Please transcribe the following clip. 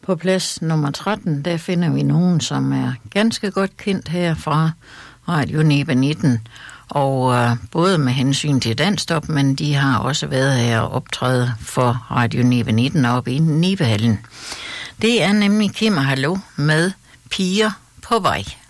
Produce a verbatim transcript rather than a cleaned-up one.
På plads nummer tretten, der finder vi nogen, som er ganske godt kendt her fra Radio Nibe nitten. Og øh, både med hensyn til Danstop, men de har også været her og optræde for Radio Nibe nitten oppe i Nibehallen. Det er nemlig Kim og Hallo med Piger på vej.